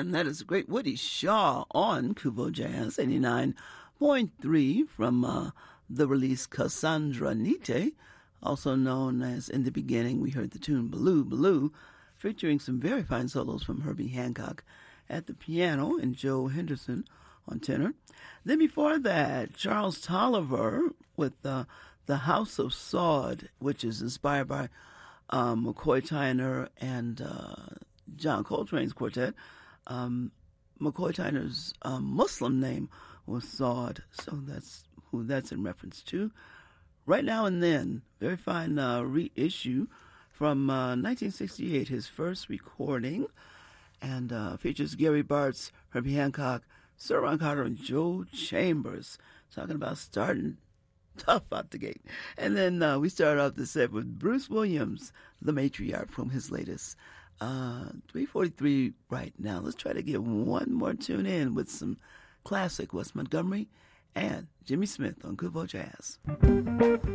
and that is the great Woody Shaw on Kubo Jazz 89.3 from the release Cassandra Nite, also known as In the Beginning. We heard the tune Baloo Baloo, featuring some very fine solos from Herbie Hancock at the piano and Joe Henderson on tenor. Then before that, Charles Tolliver with the House of Sod, which is inspired by McCoy Tyner and John Coltrane's quartet. McCoy Tyner's Muslim name was Sod, so that's who that's in reference to. Right Now and Then, very fine reissue from 1968, his first recording, and features Gary Bartz, Herbie Hancock, Sir Ron Carter, and Joe Chambers, talking about starting tough out the gate. And then we start off the set with Bruce Williams, the matriarch, from his latest 3:43 right now. Let's try to get one more tune in with some classic Wes Montgomery and Jimmy Smith on Kubo Jazz.